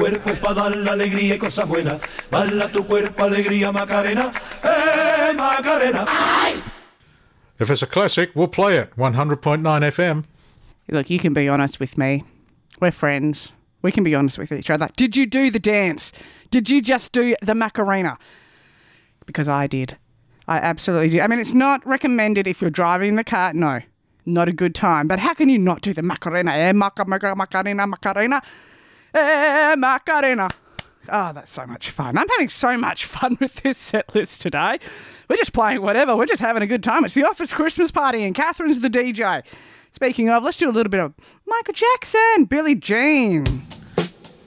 cuerpo es para dar la alegría y cosas buenas. Baila tu cuerpo, alegría, Macarena. Macarena. If it's a classic, we'll play it. 100.9 FM. Look, you can be honest with me. We're friends. We can be honest with each other. Did you do the dance? Did you just do the Macarena? Because I did. I absolutely did. I mean, it's not recommended if you're driving the car. No, not a good time. But how can you not do the Macarena? Macarena, Macarena. Macarena. Oh, that's so much fun. I'm having so much fun with this set list today. We're just playing whatever. We're just having a good time. It's the office Christmas party and Catherine's the DJ. Speaking of, let's do a little bit of Michael Jackson, Billie Jean.